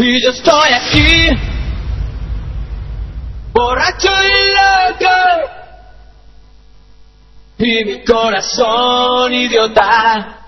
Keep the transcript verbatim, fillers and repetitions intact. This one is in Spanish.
Y yo estoy aquí, borracho y loco, y mi corazón idiota